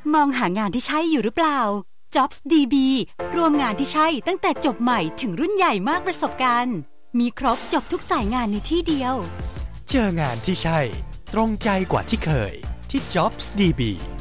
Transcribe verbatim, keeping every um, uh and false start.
มองหางานที่ใช่อยู่หรือเปล่า Jobs ดี บี รวมงานที่ใช่ตั้งแต่จบใหม่ถึงรุ่นใหญ่มากประสบการณ์มีครบจบทุกสายงานในที่เดียวเจองานที่ใช่ตรงใจกว่าที่เคยที่ Jobs ดี บี